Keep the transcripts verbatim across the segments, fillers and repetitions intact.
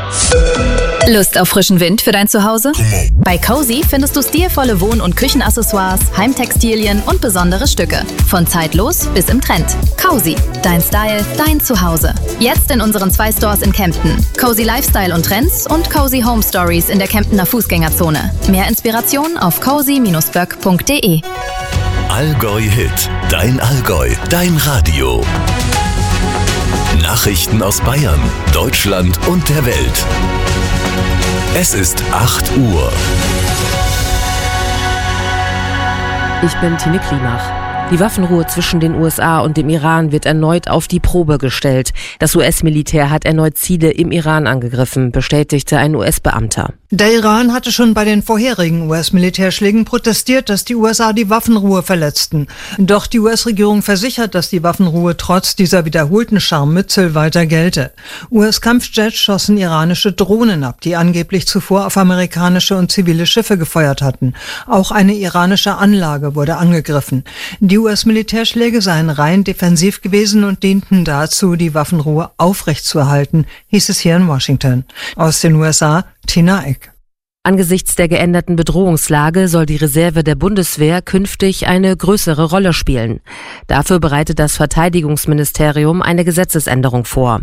Lust auf frischen Wind für dein Zuhause? Bei Cozy findest du stilvolle Wohn- und Küchenaccessoires, Heimtextilien und besondere Stücke. Von zeitlos bis im Trend. Cozy, dein Style, dein Zuhause. Jetzt in unseren zwei Stores in Kempten. Cozy Lifestyle und Trends und Cozy Home Stories in der Kemptener Fußgängerzone. Mehr Inspiration auf cozy Bindestrich böck Punkt de. Allgäu Hit, dein Allgäu, dein Radio. Nachrichten aus Bayern, Deutschland und der Welt. Es ist acht Uhr. Ich bin Tine Klimach. Die Waffenruhe zwischen den U S A und dem Iran wird erneut auf die Probe gestellt. Das U S-Militär hat erneut Ziele im Iran angegriffen, bestätigte ein U S-Beamter. Der Iran hatte schon bei den vorherigen U S-Militärschlägen protestiert, dass die U S A die Waffenruhe verletzten. Doch die U S-Regierung versichert, dass die Waffenruhe trotz dieser wiederholten Scharmützel weiter gelte. U S-Kampfjets schossen iranische Drohnen ab, die angeblich zuvor auf amerikanische und zivile Schiffe gefeuert hatten. Auch eine iranische Anlage wurde angegriffen. Die U S-Militärschläge seien rein defensiv gewesen und dienten dazu, die Waffenruhe aufrechtzuerhalten, hieß es hier in Washington. Aus den U S A, Tina Eck. Angesichts der geänderten Bedrohungslage soll die Reserve der Bundeswehr künftig eine größere Rolle spielen. Dafür bereitet das Verteidigungsministerium eine Gesetzesänderung vor.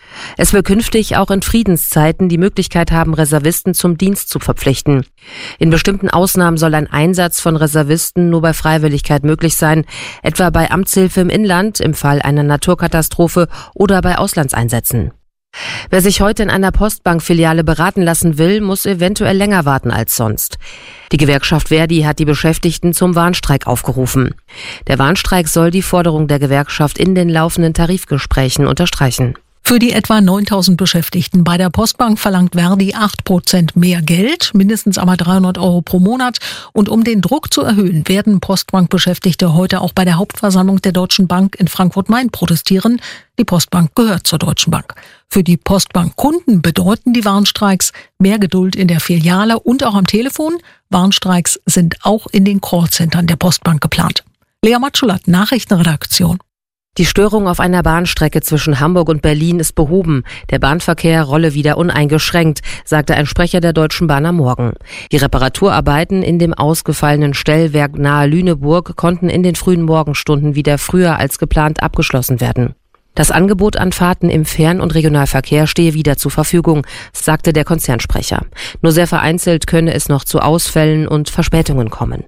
Es will künftig auch in Friedenszeiten die Möglichkeit haben, Reservisten zum Dienst zu verpflichten. In bestimmten Ausnahmen soll ein Einsatz von Reservisten nur bei Freiwilligkeit möglich sein, etwa bei Amtshilfe im Inland, im Fall einer Naturkatastrophe oder bei Auslandseinsätzen. Wer sich heute in einer Postbankfiliale beraten lassen will, muss eventuell länger warten als sonst. Die Gewerkschaft Verdi hat die Beschäftigten zum Warnstreik aufgerufen. Der Warnstreik soll die Forderung der Gewerkschaft in den laufenden Tarifgesprächen unterstreichen. Für die etwa neuntausend Beschäftigten bei der Postbank verlangt Verdi acht Prozent mehr Geld, mindestens aber dreihundert Euro pro Monat. Und um den Druck zu erhöhen, werden Postbank-Beschäftigte heute auch bei der Hauptversammlung der Deutschen Bank in Frankfurt-Main protestieren. Die Postbank gehört zur Deutschen Bank. Für die Postbank-Kunden bedeuten die Warnstreiks mehr Geduld in der Filiale und auch am Telefon. Warnstreiks sind auch in den Callcentern der Postbank geplant. Lea Matschulat, Nachrichtenredaktion. Die Störung auf einer Bahnstrecke zwischen Hamburg und Berlin ist behoben. Der Bahnverkehr rolle wieder uneingeschränkt, sagte ein Sprecher der Deutschen Bahn am Morgen. Die Reparaturarbeiten in dem ausgefallenen Stellwerk nahe Lüneburg konnten in den frühen Morgenstunden wieder früher als geplant abgeschlossen werden. Das Angebot an Fahrten im Fern- und Regionalverkehr stehe wieder zur Verfügung, sagte der Konzernsprecher. Nur sehr vereinzelt könne es noch zu Ausfällen und Verspätungen kommen.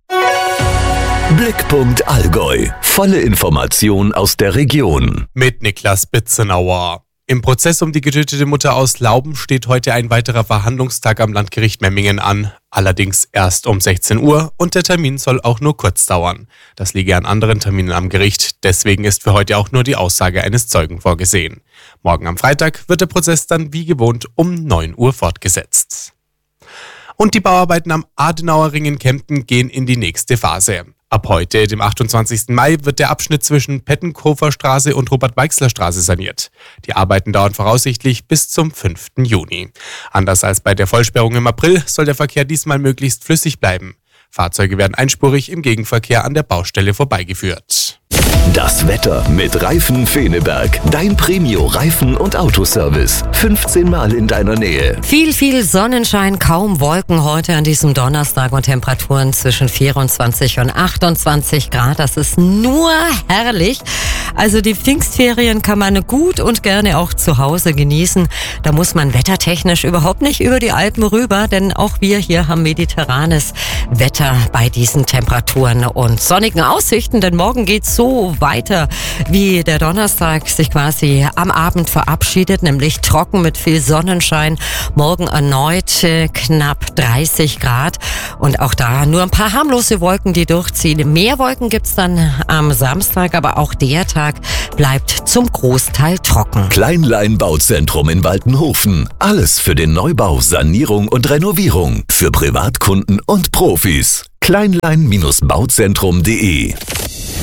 Blickpunkt Allgäu. Volle Information aus der Region. Mit Niklas Bitzenauer. Im Prozess um die getötete Mutter aus Lauben steht heute ein weiterer Verhandlungstag am Landgericht Memmingen an. Allerdings erst um sechzehn Uhr und der Termin soll auch nur kurz dauern. Das liege an anderen Terminen am Gericht. Deswegen ist für heute auch nur die Aussage eines Zeugen vorgesehen. Morgen am Freitag wird der Prozess dann wie gewohnt um neun Uhr fortgesetzt. Und die Bauarbeiten am Adenauer Ring in Kempten gehen in die nächste Phase. Ab heute, dem achtundzwanzigsten Mai, wird der Abschnitt zwischen Pettenkofer Straße und Robert-Weixler Straße saniert. Die Arbeiten dauern voraussichtlich bis zum fünften Juni. Anders als bei der Vollsperrung im April soll der Verkehr diesmal möglichst flüssig bleiben. Fahrzeuge werden einspurig im Gegenverkehr an der Baustelle vorbeigeführt. Das Wetter mit Reifen Feneberg. Dein Premio-Reifen- und Autoservice. fünfzehn Mal in deiner Nähe. Viel, viel Sonnenschein, kaum Wolken heute an diesem Donnerstag und Temperaturen zwischen vierundzwanzig und achtundzwanzig Grad. Das ist nur herrlich. Also die Pfingstferien kann man gut und gerne auch zu Hause genießen. Da muss man wettertechnisch überhaupt nicht über die Alpen rüber, denn auch wir hier haben mediterranes Wetter bei diesen Temperaturen und sonnigen Aussichten, denn morgen geht's so weiter, wie der Donnerstag sich quasi am Abend verabschiedet, nämlich trocken mit viel Sonnenschein. Morgen erneut äh, knapp dreißig Grad und auch da nur ein paar harmlose Wolken, die durchziehen. Mehr Wolken gibt's dann am Samstag, aber auch der Tag bleibt zum Großteil trocken. Kleinlein Bauzentrum in Waltenhofen. Alles für den Neubau, Sanierung und Renovierung. Für Privatkunden und Profis. kleinlein Bauzentrum punkt de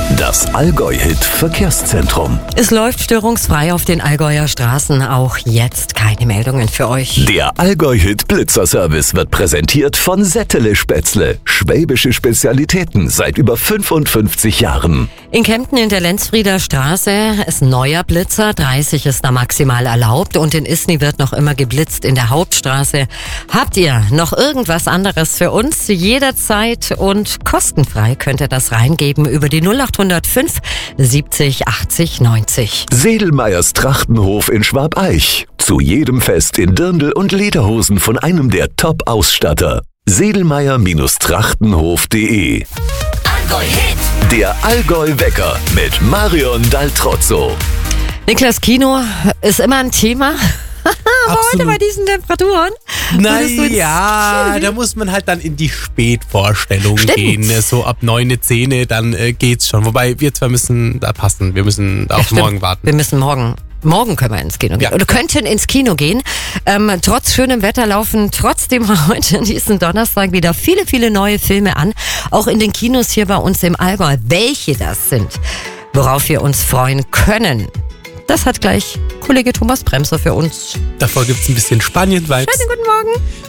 Das Allgäu-Hit-Verkehrszentrum. Es läuft störungsfrei auf den Allgäuer Straßen. Auch jetzt keine Meldungen für euch. Der Allgäu-Hit-Blitzerservice wird präsentiert von Settele Spätzle. Schwäbische Spezialitäten seit über fünfundfünfzig Jahren. In Kempten in der Lenzfrieder Straße ist neuer Blitzer. dreißig ist da maximal erlaubt. Und in Isny wird noch immer geblitzt in der Hauptstraße. Habt ihr noch irgendwas anderes für uns? Jederzeit und kostenfrei könnt ihr das reingeben über die null acht null fünf siebzig achtzig neunzig. Sedelmeyers Trachtenhof in Schwabeich. Zu jedem Fest in Dirndl und Lederhosen von einem der Top-Ausstatter. Sedelmeyer-Trachtenhof punkt de. Der Allgäu-Wecker mit Marion Daltrozzo. Niklas, Kino ist immer ein Thema. Aber heute bei diesen Temperaturen. Naja, da muss man halt dann in die Spätvorstellung Stimmt. gehen. So ab neun, zehn, dann äh, geht's schon. Wobei wir zwei müssen da passen. Wir müssen da Ja, auf stimmt. morgen warten. Wir müssen morgen. Morgen können wir ins Kino gehen. Ja. Oder könnten ins Kino gehen. Ähm, trotz schönem Wetter laufen trotzdem heute, diesen Donnerstag, wieder viele, viele neue Filme an. Auch in den Kinos hier bei uns im Allgäu. Welche das sind, worauf wir uns freuen können, das hat gleich Kollege Thomas Bremser für uns. Davor gibt's ein bisschen Spanien-Vibes. Schönen guten Morgen.